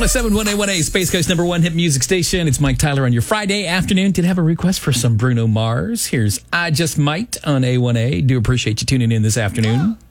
107.1 A1A, Space Coast number one hit music station. It's Mike Tyler on your Friday afternoon. Did have a request for some Bruno Mars. Here's I Just Might on A1A. Do appreciate you tuning in this afternoon.